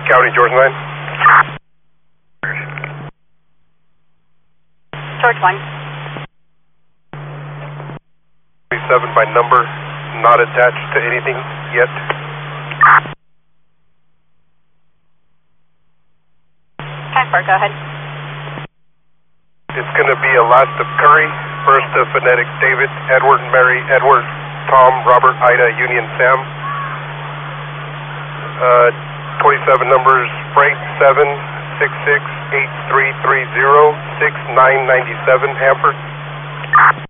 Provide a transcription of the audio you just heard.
County, George 9. George 1. 7 by number, not attached to anything yet. 10-4, go ahead. It's going to be a last of Curry, first of Phonetic David, Edward, Mary, Edward, Tom, Robert, Ida, Union, Sam. 27 numbers, freight 7668330 6997, Hanford.